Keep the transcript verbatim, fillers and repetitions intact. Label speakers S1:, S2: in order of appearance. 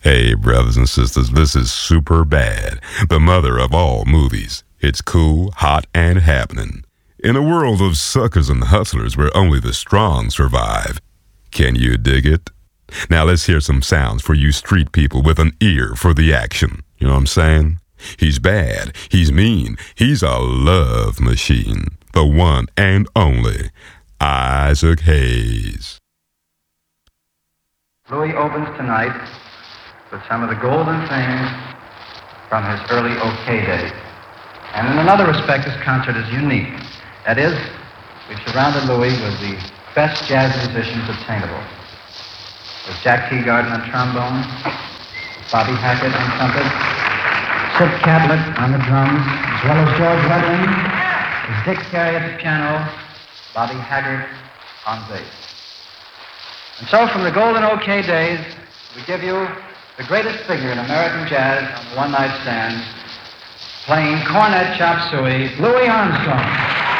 S1: Hey, brothers and sisters, this is Super Bad, the mother of all movies. It's cool, hot, and happening. In a world of suckers and hustlers where only the strong survive. Can you dig it? Now let's hear some sounds for you street people with an ear for the action. You know what I'm saying? He's bad, he's mean, he's a love machine. The one and only Isaac Hayes.
S2: Louis opens tonight with some of the golden things from his early OK days. And in another respect, this concert is unique. That is, we've surrounded Louis with the best jazz musicians obtainable. With Jack Teagarden on trombone, Bobby Hackett on trumpet, Sid Catlett on the drums, as well as George Weatherly, with Dick Carey at the piano, Bobby Haggart on bass. And so from the golden OK days, we give you the greatest figure in American jazz on the one-night stand, playing cornet chop suey, Louis Armstrong.